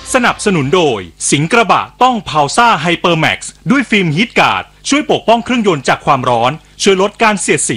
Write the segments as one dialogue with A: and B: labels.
A: สนับสนุนโดยสิงห์กระบะต้องพาวซ่าไฮเปอร์แม็กซ์ด้วยฟิล์มฮีทการ์ดช่วยปกป้องเครื่องยนต์จากความร้อนช่วยลดการเสียดสี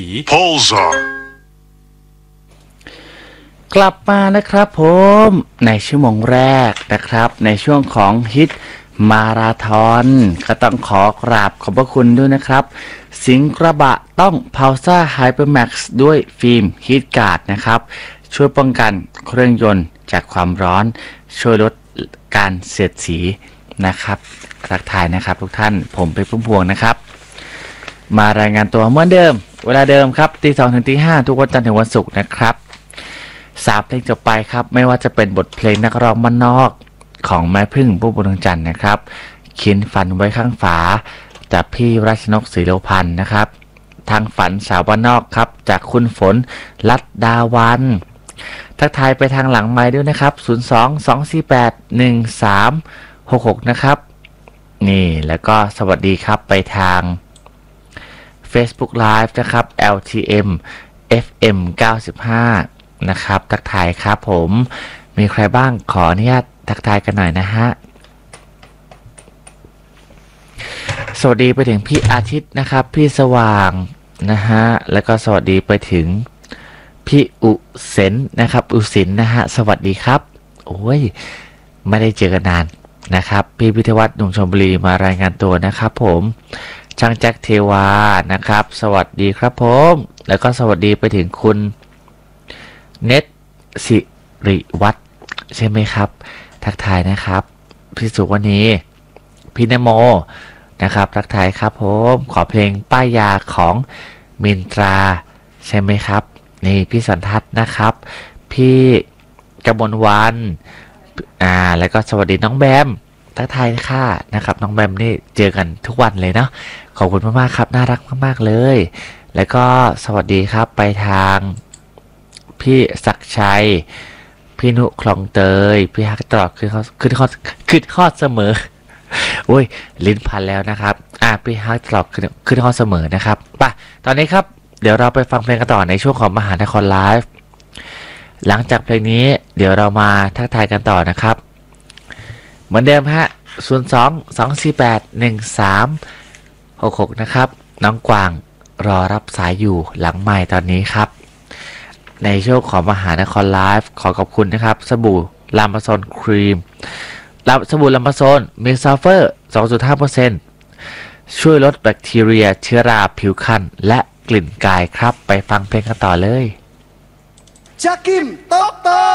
B: กลับมานะครับผมในชั่วโมงแรกนะครับในช่วงของฮิตมาราธอนก็ต้องขอกราบขอบพระคุณด้วยนะครับสิงห์กระบะต้องพาวซ่าไฮเปอร์แม็กซ์ด้วยฟิล์มฮีทการ์ดนะครับช่วยป้องกันเครื่องยนต์จากความร้อนช่วยลดการเสียดสีนะครับทักทายนะครับทุกท่านผมเป็นพุ่มพวงนะครับมารายงานตัวเหมือนเดิมเวลาเดิมครับตี 2 ถึงตี 5ทุกวันจันทร์ถึงวันศุกร์นะครับ3 เพลงจบไปครับไม่ว่าจะเป็นบทเพลงนักร้องบ้านนอกของแม่พึ่งผู้บุญดวงจันทร์นะครับเขียนฝันไว้ข้างฝาจากพี่ราชนกศรีโลพันธ์นะครับทางฝันสาวบ้านนอกครับจากคุณฝนลัดดาวันทักทายไปทางหลังไมค์ด้วยนะครับ02-248-1366นะครับนี่แล้วก็สวัสดีครับไปทาง Facebook Live นะครับ LTM FM 95นะครับทักทายครับผมมีใครบ้างขออนุญาตทักทายกันหน่อยนะฮะสวัสดีไปถึงพี่อาทิตย์นะครับพี่สว่างนะฮะแล้วก็สวัสดีไปถึงพี่อุเซนนะครับอุสินนะฮะสวัสดีครับโอ้ยไม่ได้เจอกันนานนะครับพี่พิทวัฒน์หนุ่มชลบุรีมารายงานตัวนะครับผมช่างแจ็คเทวานะครับสวัสดีครับผมแล้วก็สวัสดีไปถึงคุณเน็ตสิริวัฒน์ใช่ไหมครับทักทายนะครับพี่สุวรรณีพี่นโมนะครับทักทายครับผมขอเพลงป้ายยาของมินตราใช่ไหมครับนี่พี่สันทัศน์นะครับพี่กมลวันแล้วก็สวัสดีน้องแบมทักทายค่ะนะครับน้องแบมนี่เจอกันทุกวันเลยเนาะขอบคุณมากๆครับน่ารักมากๆเลยแล้วก็สวัสดีครับไปทางพี่ศักดิ์ชัยพี่นุคลองเตยพี่ฮักตรอกขึ้นข้อเสมอโอ้ยลิ้นพันแล้วนะครับพี่ฮักตรอกขึ้นข้อเสมอนะครับป่ะตอนนี้ครับเดี๋ยวเราไปฟังเพลงกันต่อในช่วงของมหานครไลฟ์หลังจากเพลงนี้เดี๋ยวเรามาทักทายกันต่อนะครับเหมือนเดิมฮะ02-248-1366นะครับน้องกวางรอรับสายอยู่หลังไมค์ตอนนี้ครับในช่วงของมหานครไลฟ์ขอขอบคุณนะครับสบู่ลามาโซนครีมสบู่ลามาโซนมีซัลเฟอร์ 2.5% ช่วยลดแบคทีเรียเชื้อราผิวคันและกลิ่นกายครับไปฟังเพลงกันต่อเลย
C: Jakim Tok Tok